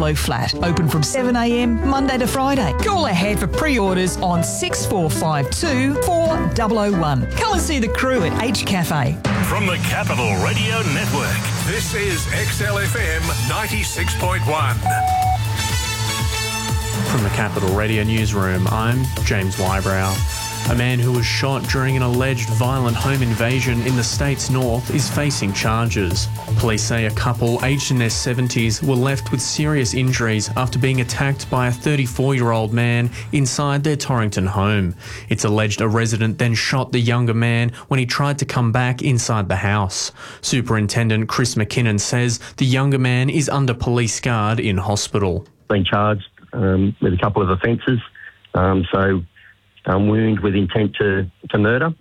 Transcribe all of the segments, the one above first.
bungalow flat. Open from 7am Monday to Friday. Call ahead for pre-orders on 6452 4001. Come and see the crew at H Cafe. From the Capital Radio Network, this is XLFM 96.1. From the Capital Radio Newsroom, I'm James Wybrow. A man who was shot during an alleged violent home invasion in the state's north is facing charges. Police say a couple aged in their 70s were left with serious injuries after being attacked by a 34-year-old man inside their Torrington home. It's alleged a resident then shot the younger man when he tried to come back inside the house. Superintendent Chris McKinnon says the younger man is under police guard in hospital. Been charged with a couple of offences. Wound with intent to murder,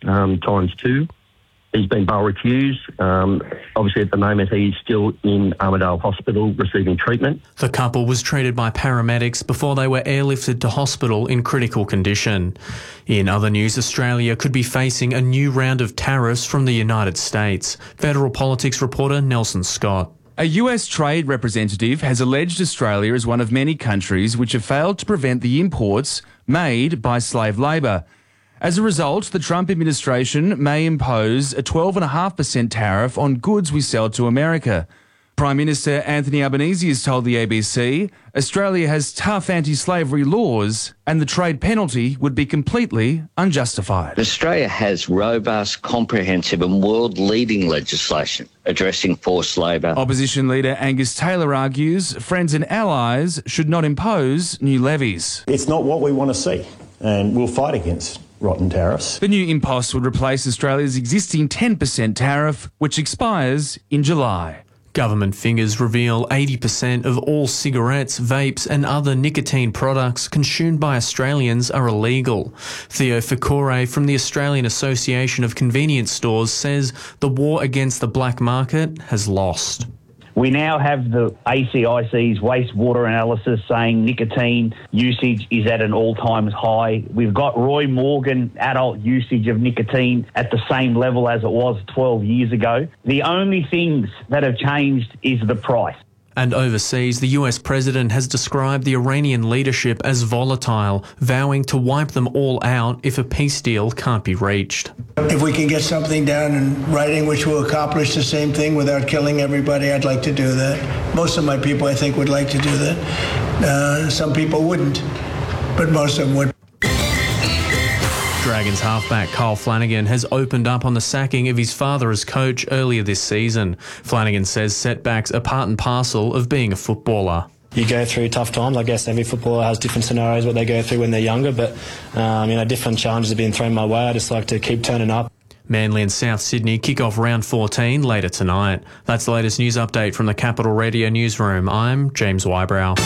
×2. He's been bail recused. Obviously, at the moment, he's still in Armidale Hospital receiving treatment. The couple was treated by paramedics before they were airlifted to hospital in critical condition. In other news, Australia could be facing a new round of tariffs from the United States. Federal politics reporter Nelson Scott. A US trade representative has alleged Australia is one of many countries which have failed to prevent the imports made by slave labour. As a result, the Trump administration may impose a 12.5% tariff on goods we sell to America. Prime Minister Anthony Albanese has told the ABC Australia has tough anti-slavery laws and the trade penalty would be completely unjustified. Australia has robust, comprehensive and world-leading legislation addressing forced labour. Opposition leader Angus Taylor argues friends and allies should not impose new levies. It's not what we want to see, and we'll fight against rotten tariffs. The new impost would replace Australia's existing 10% tariff, which expires in July. Government figures reveal 80% of all cigarettes, vapes and other nicotine products consumed by Australians are illegal. Theo Ficore from the Australian Association of Convenience Stores says the war against the black market has lost. We now have the ACIC's wastewater analysis saying nicotine usage is at an all-time high. We've got Roy Morgan adult usage of nicotine at the same level as it was 12 years ago. The only things that have changed is the price. And overseas, the US president has described the Iranian leadership as volatile, vowing to wipe them all out if a peace deal can't be reached. If we can get something down in writing which will accomplish the same thing without killing everybody, I'd like to do that. Most of my people, I think, would like to do that. Some people wouldn't, but most of them would. Dragons halfback Kyle Flanagan has opened up on the sacking of his father as coach earlier this season. Flanagan says setbacks are part and parcel of being a footballer. You go through tough times. I guess every footballer has different scenarios what they go through when they're younger, but different challenges have been thrown my way. I just like to keep turning up. Manly and South Sydney kick off round 14 later tonight. That's the latest news update from the Capital Radio Newsroom. I'm James Wybrow.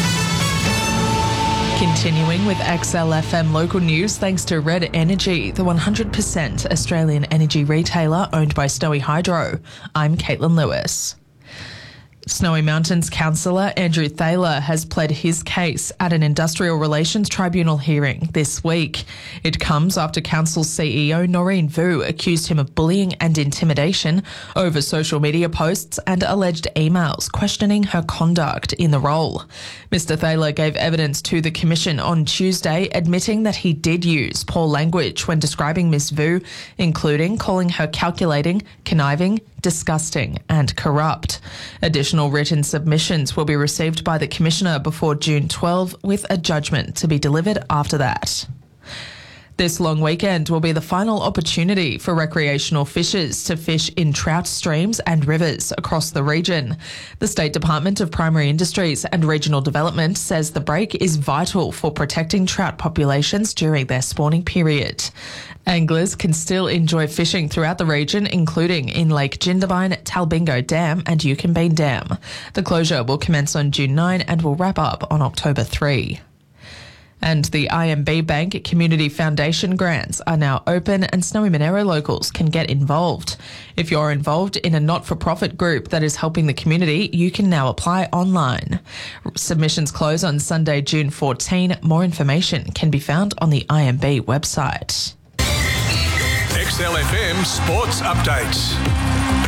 Continuing with XLFM local news, thanks to Red Energy, the 100% Australian energy retailer owned by Snowy Hydro. I'm Caitlin Lewis. Snowy Mountains councillor Andrew Thaler has pled his case at an industrial relations tribunal hearing this week. It comes after council CEO Noreen Vu accused him of bullying and intimidation over social media posts and alleged emails questioning her conduct in the role. Mr Thaler gave evidence to the Commission on Tuesday, admitting that he did use poor language when describing Ms Vu, including calling her calculating, conniving, disgusting and corrupt. Additional written submissions will be received by the Commissioner before June 12, with a judgment to be delivered after that. This long weekend will be the final opportunity for recreational fishers to fish in trout streams and rivers across the region. The State Department of Primary Industries and Regional Development says the break is vital for protecting trout populations during their spawning period. Anglers can still enjoy fishing throughout the region, including in Lake Jindabyne, Talbingo Dam and Yukonbean Dam. The closure will commence on June 9 and will wrap up on October 3. And the IMB Bank Community Foundation grants are now open and Snowy Monero locals can get involved. If you're involved in a not-for-profit group that is helping the community, you can now apply online. Submissions close on Sunday, June 14. More information can be found on the IMB website. XLFM Sports Updates.